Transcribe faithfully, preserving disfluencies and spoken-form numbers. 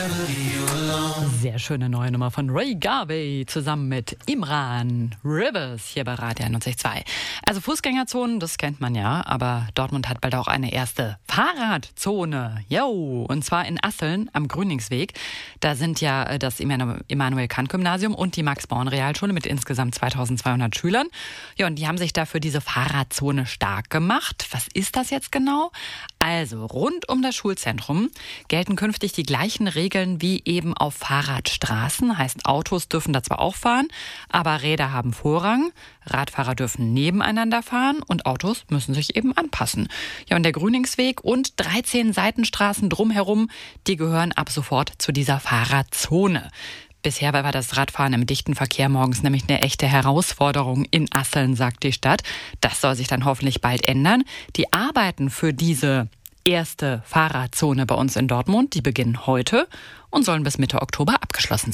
Sehr schöne neue Nummer von Ray Garvey zusammen mit Imran Rivers hier bei Radio einundneunzig Komma zwei. Also Fußgängerzonen, das kennt man ja, aber Dortmund hat bald auch eine erste Fahrradzone. Jo, und zwar in Asseln am Grüningsweg. Da sind ja das Immanuel-Kant-Gymnasium und die Max-Born-Realschule mit insgesamt zweitausendzweihundert Schülern. Ja, und die haben sich dafür diese Fahrradzone stark gemacht. Was ist das jetzt genau? Also, rund um das Schulzentrum gelten künftig die gleichen Regeln wie eben auf Fahrradstraßen. Heißt, Autos dürfen da zwar auch fahren, aber Räder haben Vorrang. Radfahrer dürfen nebeneinander fahren und Autos müssen sich eben anpassen. Ja, und der Grüningsweg und dreizehn Seitenstraßen drumherum, die gehören ab sofort zu dieser Fahrradzone. Bisher war das Radfahren im dichten Verkehr morgens nämlich eine echte Herausforderung in Asseln, sagt die Stadt. Das soll sich dann hoffentlich bald ändern. Die Arbeiten für diese erste Fahrradzone bei uns in Dortmund, die beginnen heute und sollen bis Mitte Oktober abgeschlossen sein.